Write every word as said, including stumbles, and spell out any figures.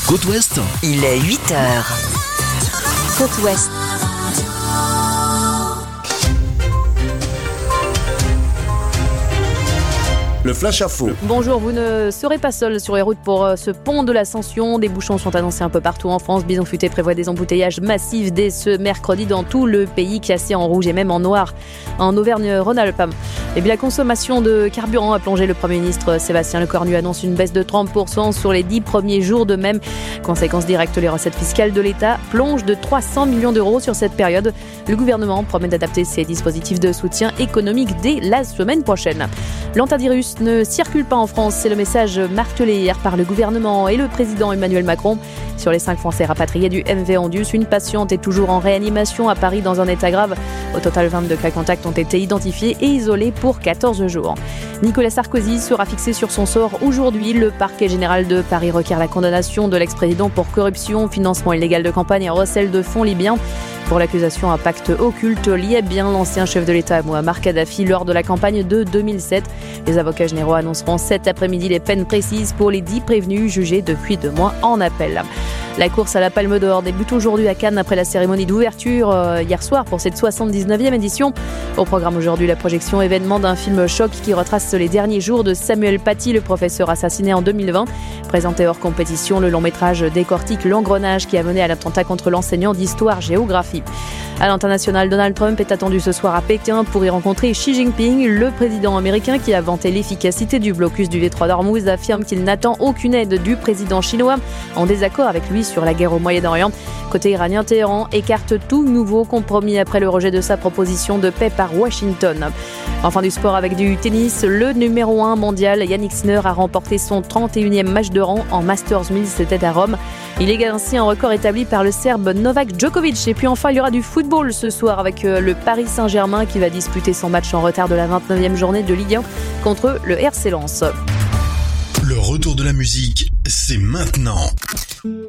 Côte Ouest. Il est huit heures. Côte Ouest. Le flash info. Bonjour, vous ne serez pas seul sur les routes pour ce pont de l'Ascension. Des bouchons sont annoncés un peu partout en France. Bison Futé prévoit des embouteillages massifs dès ce mercredi dans tout le pays, classé en rouge et même en noir en Auvergne-Rhône-Alpes. Et puis la consommation de carburant a plongé. Le Premier ministre Sébastien Lecornu annonce une baisse de trente pour cent sur les dix premiers jours. De même, conséquence directe, les recettes fiscales de l'État plongent de trois cents millions d'euros sur cette période. Le gouvernement promet d'adapter ses dispositifs de soutien économique dès la semaine prochaine. L'antivirus ne circule pas en France, c'est le message martelé hier par le gouvernement et le président Emmanuel Macron. Sur les cinq Français rapatriés du M V Andus, une patiente est toujours en réanimation à Paris dans un état grave. Au total, vingt-deux cas contacts ont été identifiés et isolés pour quatorze jours. Nicolas Sarkozy sera fixé sur son sort aujourd'hui. Le parquet général de Paris requiert la condamnation de l'ex-président pour corruption, financement illégal de campagne et recel de fonds libyens. Pour l'accusation, un pacte occulte liait bien l'ancien chef de l'État Mouammar Kadhafi lors de la campagne de deux mille sept. Les avocats généraux annonceront cet après-midi les peines précises pour les dix prévenus jugés depuis deux mois en appel. La course à la Palme d'Or débute aujourd'hui à Cannes après la cérémonie d'ouverture euh, hier soir pour cette soixante-dix-neuvième édition. Au programme aujourd'hui, la projection événement d'un film choc qui retrace les derniers jours de Samuel Paty, le professeur assassiné en deux mille vingt. Présenté hors compétition, le long métrage décortique l'engrenage qui a mené à l'attentat contre l'enseignant d'histoire-géographie. À l'international, Donald Trump est attendu ce soir à Pékin pour y rencontrer Xi Jinping. Le président américain, qui a vanté l'efficacité du blocus du détroit d'Ormuz, affirme qu'il n'attend aucune aide du président chinois, en désaccord avec lui sur la guerre au Moyen-Orient. Côté iranien, Téhéran écarte tout nouveau compromis après le rejet de sa proposition de paix par Washington. Enfin du sport avec du tennis, le numéro un mondial Yannick Sinner a remporté son trente et unième match de rang en Masters mille, c'était à Rome. Il égale ainsi un record établi par le Serbe Novak Djokovic. Et puis enfin, il y aura du football ce soir avec le Paris Saint-Germain qui va disputer son match en retard de la vingt-neuvième journée de Ligue un contre le R C Lens. Le retour de la musique, c'est maintenant.